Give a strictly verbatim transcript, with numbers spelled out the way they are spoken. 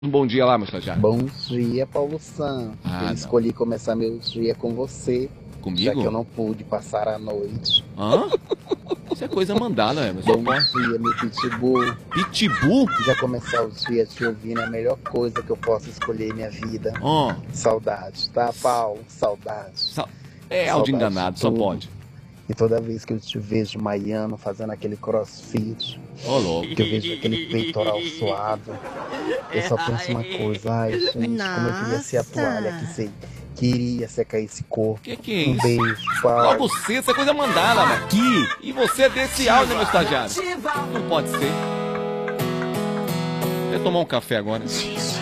Um bom dia lá, meu estagiário. Bom dia, Paulo Santos. Ah, eu não. escolhi começar meu dia com você. Comigo? Já que eu não pude passar a noite. Hã? Isso é coisa mandada, né? Bom dia, meu pitbull. Pitbull? Já começar o dia te ouvindo é a melhor coisa que eu posso escolher em minha vida. Ó. Saudade, tá, Paulo? Saudade. Sa é Saudade áudio enganado, de só tudo. pode. E toda vez que eu te vejo malhando, fazendo aquele crossfit, Ô, louco. que eu vejo aquele peitoral suado, eu só penso uma coisa. Ai, gente, como eu queria ser a toalha que você queria secar esse corpo. Que que é Um isso? beijo, Paulo. Logo você, essa é coisa mandada, velho. Aqui. E você é desse áudio, meu estagiário. Não pode ser. Eu ia tomar um café agora.